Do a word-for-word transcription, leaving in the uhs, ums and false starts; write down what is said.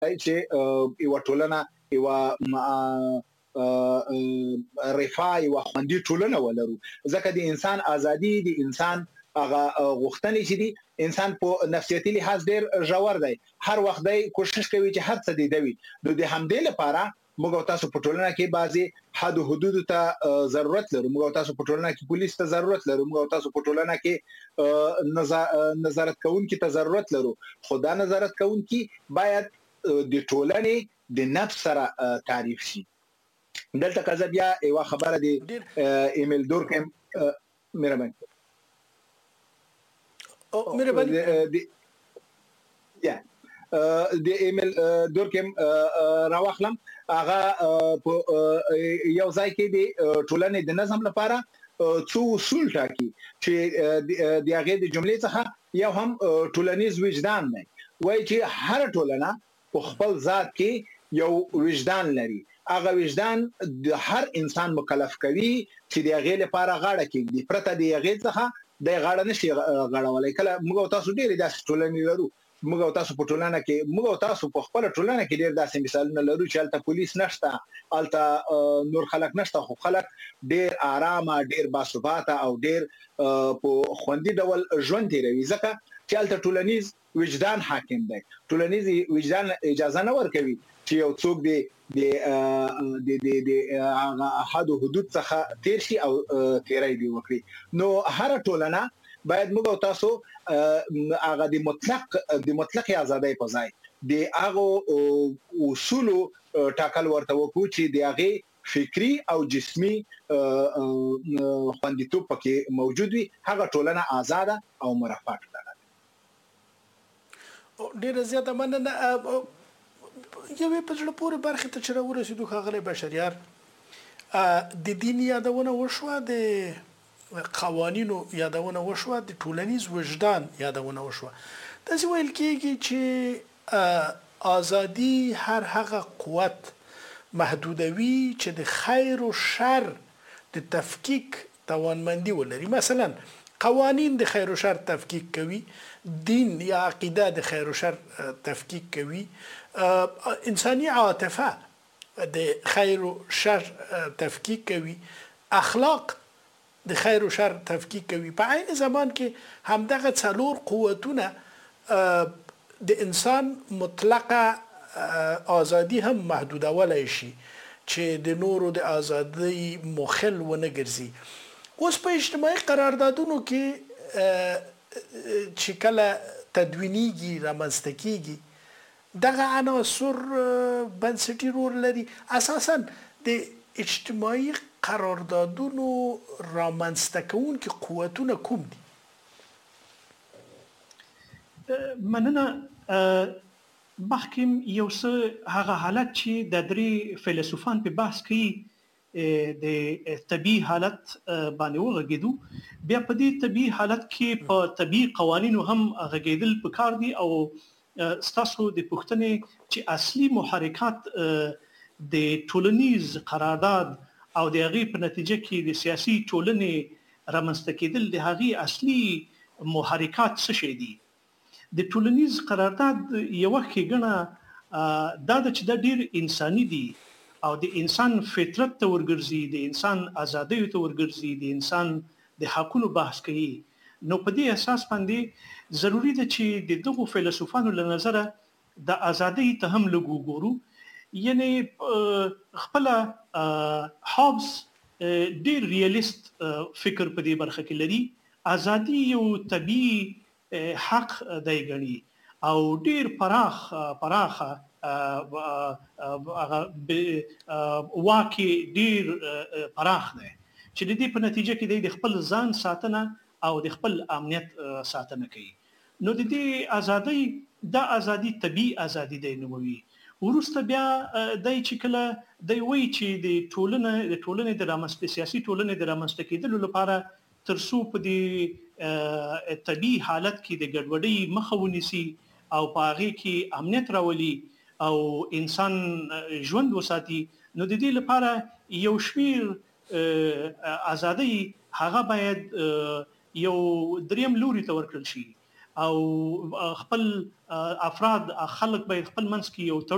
چې یو ټولنه یو رفاه یو خوندي ټولنه ولرو ځکه د انسان ازادي د انسان هغه غوښتنې چې دي انسان په نفسیتي لحاظ ډېر ژور دی هر وخت دی کوشش کوي چې هر څه دی دوي نو د همدې لپاره موږ تاسو په ټولنه کې بعضي حد او حدود ته ضرورت لرو موږ تاسو په ټولنه کې پولیس ته ضرورت لرو موږ تاسو په ټولنه کې نظارت کوونکي ته ضرورت لرو خدا نظارت کوونکي باید د ټولنې د نفس سره تعریف شي دلته کزه بیا یو خبره دی ایمیل دورکم مهرباني او مهرباني یا د ایمیل دورکم راوخلم هغه یو ځای کې د ټولنې د نظم لپاره څو اصول ټاکي چې د هغه د جملې څخه یو هم ټولنیز وجدان دی وایي چې هر ټولنه په خپل ذات کې یو وجدان لري هغه وجدان د هر انسان مکلف کوي چې د هغه لپاره غاړه کېږي پرته د هغه څخه د غاړه نشي غاړولای کله موږ تاسو ډېر داسې ټولنې لرو موږ تاسو په ټولنه کې موږ تاسو په خپل ټولنه کې ډېر داسې مثالونه لرو چې الته پولیس نشته الته نور خلک نشته خو خلک ډېر آرامه ډېر باثباته او ډېر په خوندي ډول ژوند تیروي ځکه چې الته ټولنیز وجدان حاکم دی ټولنیز وجدان اجازه نه ورکوي چې یو څوک دی د د د حد او حدود څخه تیر شي او تیرای دی وکړي نو هر ټولنه باید موږ تاسو هغه د مطلق د مطلق ازادۍ په ځای د هغه اصول ټاکل ورته وکړو چې د هغه فکری او جسمي خوندیتوب پکې موجود وي هغه ټولنه آزاده او مرفه ټولنه ډیره زیاته مننه یوې په ځړ پورې برخه ته چې راورسېدو ښاغلی بشریار د دین یادونه وشوه د قوانینو یادونه وشوه د ټولنیز وجدان یادونه وشوه داسې ویل کېږي چې ازادي هر هغه قوت محدودوي چې د خیر او شر د تفکیک توانمندي ولري مثلا قوانین د خیر او شر تفکیک کوي دین یا عقیده د خیر او شر تفکیک کوي انساني عاطفه د خیر او شر تفکیک کوي اخلاق د خیر او شر تفکیک کوي په عین زمان کې همدغه څلور قوتونه د انسان مطلقه ازادي هم محدودولای شي چې د نورو د ازادۍ مخل ونه ګرځي اوس په اجتماعي قراردادونو کې چې کله تدوینیږي رامنځته کیږي دغه عناصر بنسټي رول لري اساسا د اجتماعي قراردادونو رامنځته کوونکي قوتونه کوم دي مننه مخکې یو څه هغه حالت چې د درې فیلسوفان په بحث کې د طبي حالت باندې وغږیدو بیا په دې طبي حالت کې په طبي قوانینو هم غږیدل پکار دي او ستاسو د پوښتنې چې اصلي محرکات د ټولنیز قرارداد او د هغې په نتیجه کې د سیاسي ټولنې رامنځته کېدل د هغې اصلي محرکات څه شی دي د ټولنیز قرارداد یوه ښېګڼه دا ده چې دا ډېر انساني دي او د انسان فطرت ته ورګرځي د انسان ازادیو ته ورګرځي د انسان د حقونو بحث کوي نو په دې اساس باندې ضروری ده چې د دغو فیلسوفانو له نظره د ازادۍ ته هم لږ وګورو یعنی خپل هابس ډېر ریالیست فکر په دې برخه کې لري ازادي یو طبيعي حق دی ګڼي او ډېر پراخ پراخه واکي ډېر پراخ دی چې د دې په نتیجه کې د خپل ځان ساتنه او د خپل امنیت ساتنه کوي نو د دې ازادۍ د ازادي طبيعي ازادي دی نوموي ورسته بیا دای چې کله دی وایي چې د ټولنې د ټولنې د رامنځته سیاسي ټولنې د رامنځته کېدلو لپاره ترڅو په دې طبيعي حالت کې د ګډوډۍ مخه ونیسي او په هغې کې امنیت راولي او انسان ژوند وساتي نو د دې لپاره یو شمیر ازادۍ هغه باید یو دریم لوري ته ورکړل شي او خپل افراد خلک باید خپل منځ کې یو